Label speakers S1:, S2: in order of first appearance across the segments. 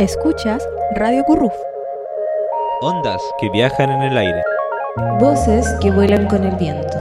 S1: Escuchas Radio Curruf.
S2: Ondas que viajan en el aire.
S3: Voces que vuelan con el viento.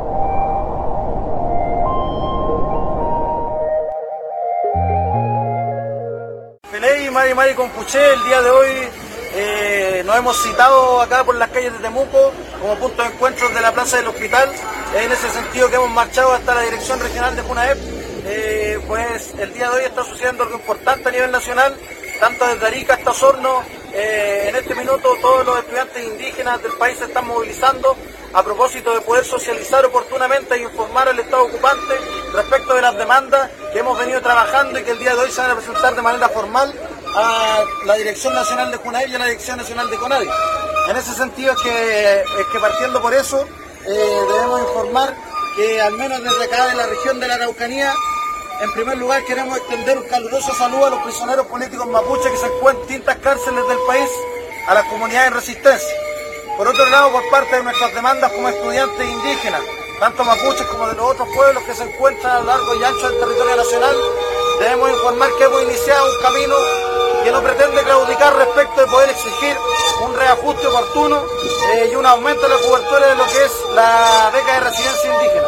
S4: Peley, Mari Compuché, el día de hoy nos hemos citado acá por las calles de Temuco como punto de encuentro de la plaza del hospital. En ese sentido que hemos marchado hasta la dirección regional de FUNAEP. Pues el día de hoy está sucediendo algo importante a nivel nacional, tanto desde Arica hasta Osorno. En este minuto todos los estudiantes indígenas del país se están movilizando a propósito de poder socializar oportunamente e informar al Estado ocupante respecto de las demandas que hemos venido trabajando y que el día de hoy se van a presentar de manera formal a la Dirección Nacional de FUNAEP y a la Dirección Nacional de CONADI. En ese sentido es que partiendo por eso debemos informar que al menos desde acá de la región de la Araucanía, en primer lugar queremos extender un caluroso saludo a los prisioneros políticos mapuches que se encuentran en distintas cárceles del país, a las comunidades en resistencia. Por otro lado, por parte de nuestras demandas como estudiantes indígenas, tanto mapuches como de los otros pueblos que se encuentran a lo largo y ancho del territorio nacional, debemos informar que hemos iniciado un camino que no pretende claudicar respecto de poder exigir un reajuste oportuno y un aumento de la cobertura de lo que es la beca de residencia indígena.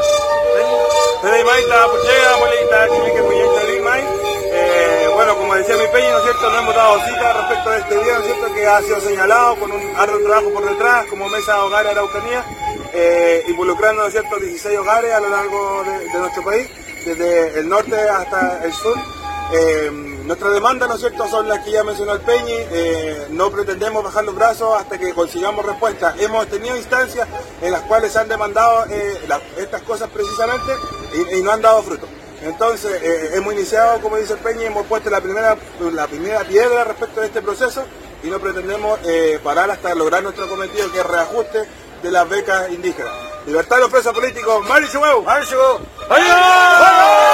S5: Bueno, como decía mi peña, ¿no es cierto?, no hemos dado cita respecto a este día, ¿no es cierto?, que ha sido señalado con un arduo trabajo por detrás, como Mesa de Hogares Araucanía, involucrando, ¿no es cierto?, 16 hogares a lo largo de nuestro país, desde el norte hasta el sur. Nuestras demandas, ¿no es cierto?, son las que ya mencionó el Peñi. No pretendemos bajar los brazos hasta que consigamos respuesta. Hemos tenido instancias en las cuales se han demandado estas cosas precisamente y no han dado fruto. Entonces hemos iniciado, como dice el Peñi, hemos puesto la primera piedra respecto a este proceso y no pretendemos parar hasta lograr nuestro cometido, que es reajuste de las becas indígenas. Libertad a los presos políticos. ¡Mari Chihuahua! ¡Mari Chihuahua!